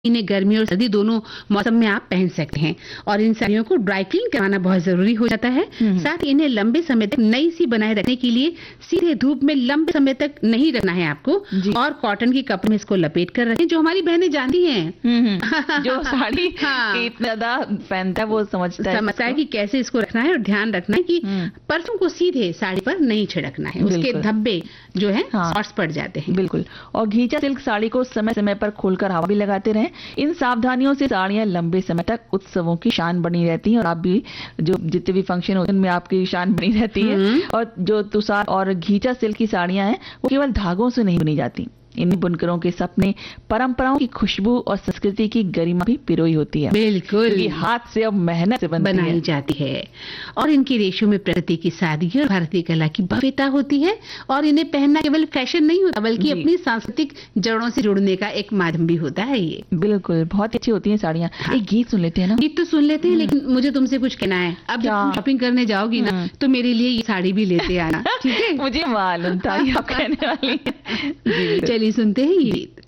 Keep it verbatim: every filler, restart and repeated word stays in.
इन्हें गर्मी और सर्दी दोनों मौसम में आप पहन सकते हैं और इन साड़ियों को ड्राई क्लीन करवाना बहुत जरूरी हो जाता है। साथ ही इन्हें लंबे समय तक नई सी बनाए रखने के लिए सीधे धूप में लंबे समय तक नहीं रखना है आपको और कॉटन की कपड़े में इसको लपेट कर रखें, जो हमारी बहनें जानती हैं। जो साड़ी हाँ। इतना ज्यादा पहनता है वो समझता है समझता है कि कैसे इसको रखना है और ध्यान रखना है कि परसों को सीधे साड़ी पर नहीं छिड़कना है, उसके धब्बे जो है शॉर्ट्स पड़ जाते हैं। बिल्कुल। और घींचा सिल्क साड़ी को समय समय पर खोलकर हवा भी लगाते रहें। इन सावधानियों से साड़ियां लंबे समय तक उत्सवों की शान बनी रहती हैं और आप भी जो जितने भी फंक्शन होते हैं उनमें आपकी शान बनी रहती है। और जो तुषार और घींचा सिल्क की साड़ियां हैं वो केवल धागों से नहीं बनी जाती, इन बुनकरों के सपने परंपराओं की खुशबू और संस्कृति की गरिमा भी पिरोई होती है। बिल्कुल, ये हाथ से अब मेहनत से बनाई है। जाती है और इनके रेशों में प्रकृति की सादगी और भारतीय कला की भव्यता होती है और इन्हें पहनना केवल फैशन नहीं होता बल्कि अपनी सांस्कृतिक जड़ों से जुड़ने का एक माध्यम भी होता है। ये बिल्कुल बहुत अच्छी होती है साड़ियाँ। हाँ। एक गीत सुन लेते हैं ना। गीत तो सुन लेते हैं लेकिन मुझे तुमसे कुछ कहना है। अब जब शॉपिंग करने जाओगी ना तो मेरे लिए ये साड़ी भी लेते आना, ठीक है? मुझे मालूम था आप कहने वाली। चलिए सुनते हैं ये गीत।